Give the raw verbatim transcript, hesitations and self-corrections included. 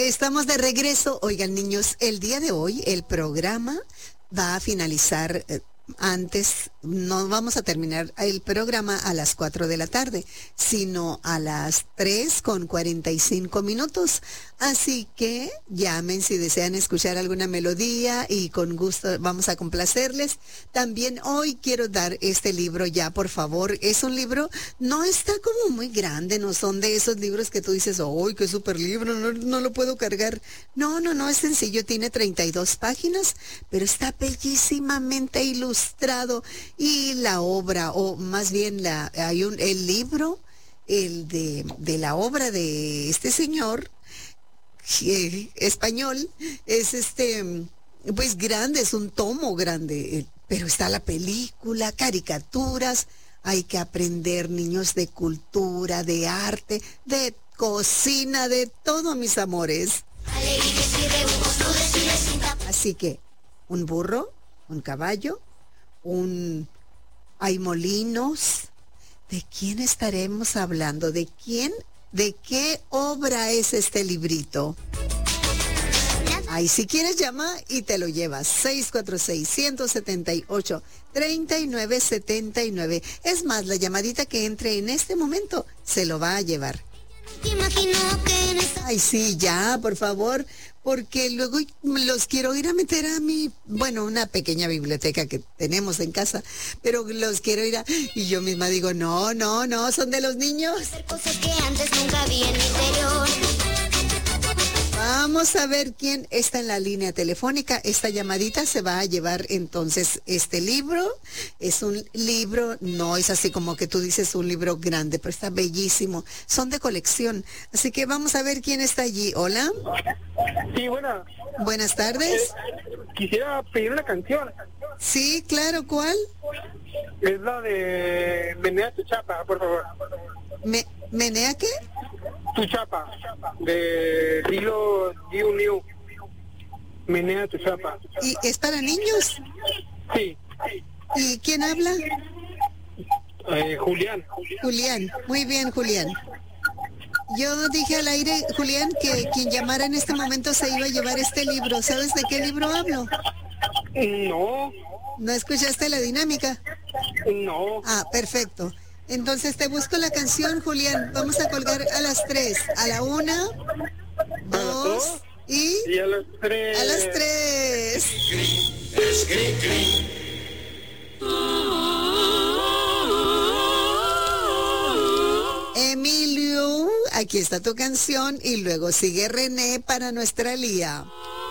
Estamos de regreso. Oigan, niños, el día de hoy el programa va a finalizar eh, antes, no vamos a terminar el programa a las cuatro de la tarde, sino a las tres con cuarenta y cinco minutos. Así que llamen si desean escuchar alguna melodía y con gusto vamos a complacerles. También hoy quiero dar este libro ya, por favor. Es un libro, no está como muy grande, no son de esos libros que tú dices, ¡ay, qué súper libro! No, no lo puedo cargar. No, no, no, es sencillo, tiene treinta y dos páginas, pero está bellísimamente ilustrado. Y la obra, o más bien la, hay un, el libro, el de, de la obra de este señor, Eh, español, es este, pues grande, es un tomo grande, eh, pero está la película, caricaturas, hay que aprender, niños, de cultura, de arte, de cocina, de todo, mis amores. Así que, un burro, un caballo, un... hay molinos. ¿De quién estaremos hablando? ¿De quién? ¿De qué obra es este librito? Ay, si quieres llama y te lo llevas. seis cuatro seis, uno siete ocho, tres nueve siete nueve. Es más, la llamadita que entre en este momento se lo va a llevar. Ay, sí, ya, por favor, porque luego los quiero ir a meter a mi, bueno, una pequeña biblioteca que tenemos en casa, pero los quiero ir a, y yo misma digo, no, no, no, son de los niños. Cosas que antes nunca vi en mi interior. Vamos a ver quién está en la línea telefónica. Esta llamadita se va a llevar entonces este libro. Es un libro, no es así como que tú dices un libro grande, pero está bellísimo. Son de colección. Así que vamos a ver quién está allí. Hola. Sí, buena. Buenas tardes. Eh, quisiera pedir una canción. Sí, claro, ¿cuál? Es la de Menea tu chapa, por favor. Me, ¿Menea qué? Tu chapa, de Dilo Diu Niu. Menea tu chapa. ¿Y es para niños? Sí. ¿Y quién habla? Eh, Julián. Julián, muy bien, Julián. Yo dije al aire, Julián, que quien llamara en este momento se iba a llevar este libro. ¿Sabes de qué libro hablo? No. ¿No escuchaste la dinámica? No. Ah, perfecto. Entonces te busco la canción, Julián. Vamos a colgar a las tres. A la una, dos y... Y a las tres. A las tres. Es cri, cri. Emilio, aquí está tu canción y luego sigue René para nuestra Lía.